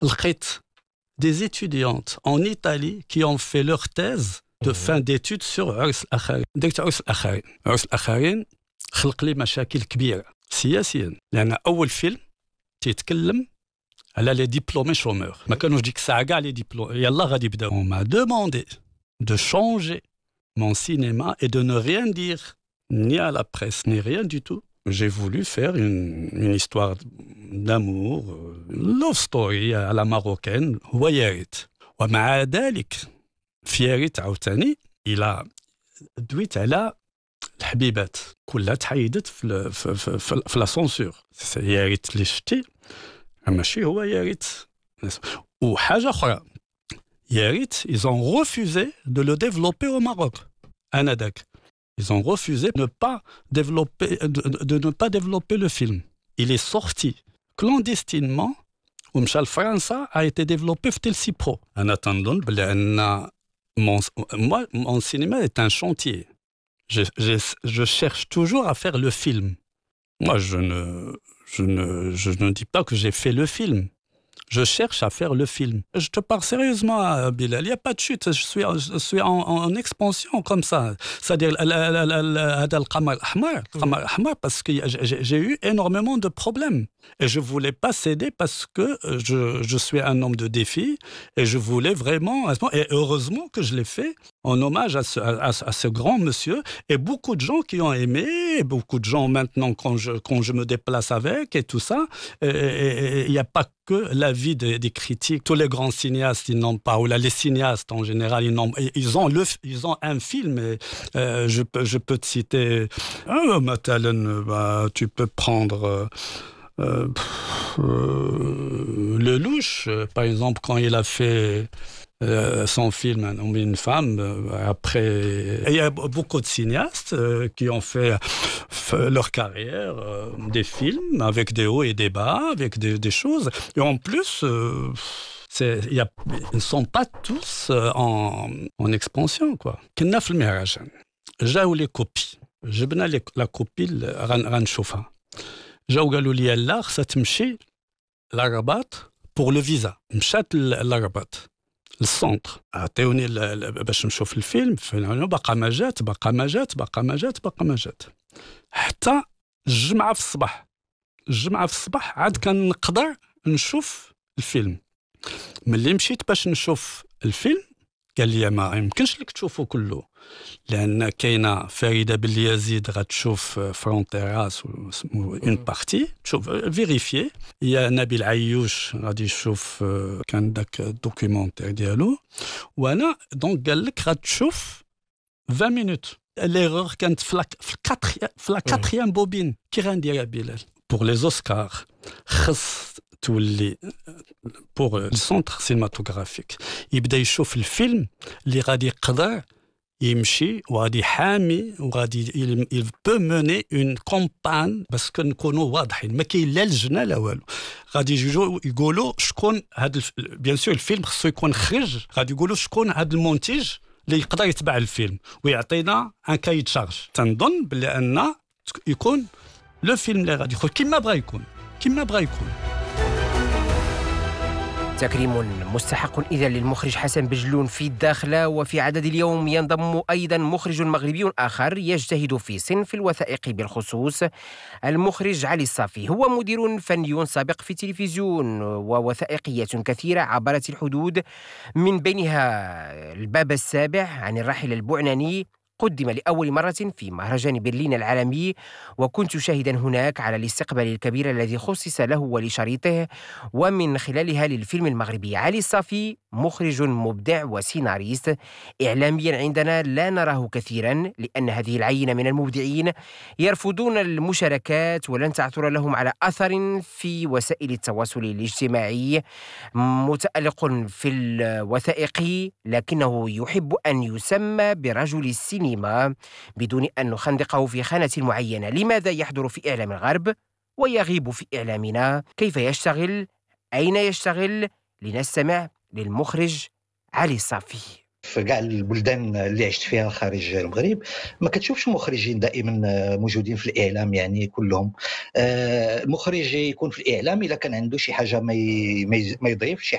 لقيت des étudiantes en Italie qui ont fait leur thèse de fin d'études sur عرس الآخرين. درت عرس الآخرين. عرس الآخرين خلق لي مشاكل كبيرة سياسيا، لأن أول فيلم تيتكلم على لي ديبلومي شومور، ما كانوش ديك الساعة كاع لي ديبلومي، يلا غادي يبداو. On m'a demandé de changer mon cinéma et de ne rien dire ni à la presse ni rien du tout. J'ai voulu faire une histoire d'amour, love story à la marocaine. هو يا ريت. ومع ذلك في يا ريت عاوتاني إلى دويت على الحبيبات كلها تحيدت في لا سونسور. يا ريت اللي شفتي ماشي هو يا ريت. وحاجة أخرى، يا ريت ils ont refusé de le développer au Maroc. آنذاك ils ont refusé de ne pas développer le film. Il est sorti clandestinement ومشى لفرنسا a été développé في تلسي برو. أنا تنظن بلي أن mon cinéma est un chantier. Je cherche toujours à faire le film. Moi, je ne dis pas que j'ai fait le film. Je cherche à faire le film. Je te parle sérieusement, Bilal. Il n'y a pas de chute. Je suis en expansion comme ça. C'est-à-dire, القمر الأحمر, parce que j'ai eu énormément de problèmes. Et je ne voulais pas céder parce que je suis un homme de défi. Et je voulais vraiment... Et heureusement que je l'ai fait en hommage à ce grand monsieur. Et beaucoup de gens qui ont aimé. Et beaucoup de gens maintenant, quand je me déplace avec et tout ça. Il n'y a pas que l'avis des critiques. Tous les grands cinéastes, ils n'ont pas, ou là, les cinéastes en général, ils ont un film. Et, je peux te citer, tu peux prendre Lelouch, par exemple, quand il a fait son film Un homme et une femme. Après, il y a beaucoup de cinéastes qui ont fait leur carrière, des films avec des hauts et des bas, avec des choses. Et en plus, ils ne sont pas tous en expansion, quoi. كنا في المهرجان جاو لي كوبي، جبنا لا كوبي غنشوفها. جاو قالوا لي لا خصها تمشي للرباط بور لو فيزا. مشات للرباط السونتر، عطيوني باش نشوف الفيلم. باقا ما جات حتى الجمعة في الصباح عاد كان نقدر نشوف الفيلم. ملي مشيت باش نشوف الفيلم قال لي ما يمكنش لك تشوفه كله، لأن كاينة فريدة باليزيد غتشوف فرونتيراس اون بارتي تشوف فيريفيي. يا نبيل عيوش غادي يشوف كان داك الدوكيومونتير ديالو. وانا دونك قال لك غتشوف 20 مينوت. ليغور كانت في لا كاتريام بوبين. كي غندير يا بلال بور لي اوسكار خص تولي بور السونتر سينماتوغرافيك يبدا يشوف الفيلم اللي غادي يقدر يمشي وغادي حامي وغادي il peut mener une campagne باسكو نكونوا واضحين. ما كاين لا لجنه لا والو. غادي يجوا يقولوا شكون هذا بيان سور الفيلم خصو يكون خرج. غادي يقولوا شكون هذا المنتج اللي يقدر يتبع الفيلم ويعطينا ان كاي تشارج. تنظن بلي ان يكون لو فيلم اللي غادي يخرج كما بغى يكون. تكريم مستحق إذا للمخرج حسن بجلون في الداخلة. وفي عدد اليوم ينضم أيضا مخرج مغربي آخر يجتهد في صنف الوثائق بالخصوص، المخرج علي الصافي. هو مدير فني سابق في التلفزيون ووثائقية كثيرة عبرت الحدود، من بينها الباب السابع عن الراحل البعناني قدم لأول مرة في مهرجان برلين العالمي، وكنت شاهدا هناك على الاستقبال الكبير الذي خصص له ولشريطه ومن خلالها للفيلم المغربي. علي الصافي مخرج مبدع وسيناريست إعلاميا عندنا لا نراه كثيرا، لأن هذه العينة من المبدعين يرفضون المشاركات ولن تعثر لهم على أثر في وسائل التواصل الاجتماعي. متألق في الوثائق لكنه يحب أن يسمى برجل السينما بدون أن نخندقه في خانة معينة. لماذا يحضر في إعلام الغرب ويغيب في إعلامنا؟ كيف يشتغل؟ أين يشتغل؟ لنستمع للمخرج علي الصافي. في كاع البلدان اللي عشت فيها خارج المغرب ما كتشوفش مخرجين دائما موجودين في الاعلام، يعني كلهم. المخرج يكون في الاعلام الا كان عنده شي حاجه ما يضيف، شي